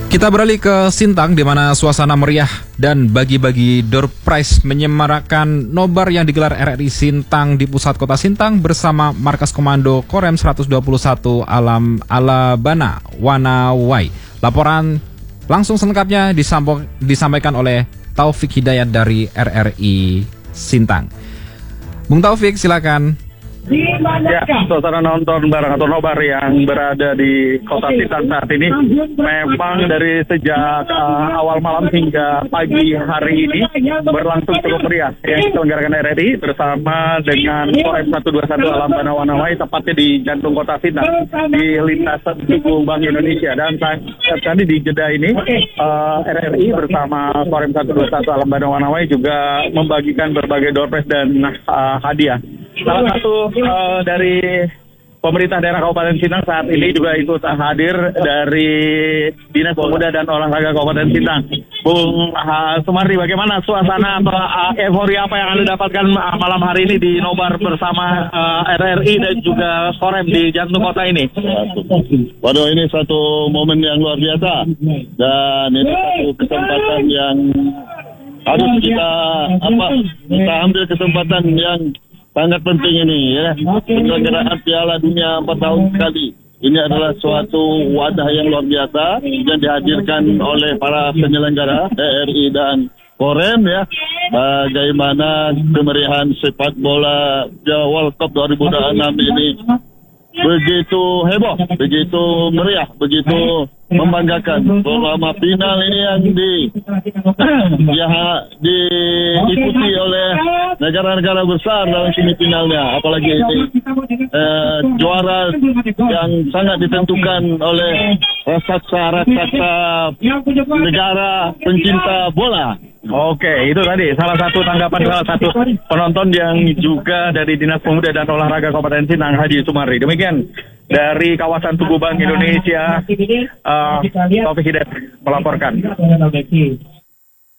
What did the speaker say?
Kita beralih ke Sintang, di mana suasana meriah dan bagi-bagi door prize menyemarakan nobar yang digelar RRI Sintang di pusat kota Sintang bersama Markas Komando Korem 121 Alabana Wanawai. Laporan langsung selengkapnya disampaikan oleh Taufik Hidayat dari RRI Sintang. Bung Taufik, silakan. Ya, suasana nonton bareng atau nobar yang berada di kota Sintang saat ini memang dari sejak awal malam hingga pagi hari ini berlangsung cukup meriah yang diselenggarakan RRI bersama dengan Korem 121 Alabana Wanawai, tepatnya di jantung kota Sintang di lintasan Tugu Bank Indonesia. Dan tadi di jeda ini RRI bersama Korem 121 Alabana Wanawai juga membagikan berbagai door prize dan hadiah. Salah satu dari pemerintah daerah Kabupaten Sintang saat ini juga ikut hadir dari Dinas Pemuda dan Olahraga Kabupaten Sintang. Bung Sumardi, bagaimana suasana atau euforia apa yang Anda dapatkan malam hari ini di nobar bersama RRI dan juga Korem di jantung kota ini? Waduh, ini satu momen yang luar biasa dan ini satu kesempatan yang harus kita ambil kesempatan yang sangat penting ini ya. Penyelenggaraan Piala Dunia 4 tahun sekali. Ini adalah suatu wadah yang luar biasa yang dihadirkan oleh para penyelenggara RRI dan Korem ya. Bagaimana kemeriahan sepak bola World Cup 2026 ini begitu heboh, begitu meriah, begitu membanggakan. Selama final ini yang diikuti oleh negara-negara besar dalam semifinalnya, apalagi ini juara yang sangat ditentukan oleh raksasa negara pencinta bola. Oke, itu tadi salah satu tanggapan salah satu penonton yang juga dari Dinas Pemuda dan Olahraga Kabupaten Sintang, Haji Sumardi. Demikian dari kawasan Tugu Bank Indonesia, Taufik Hidayat melaporkan.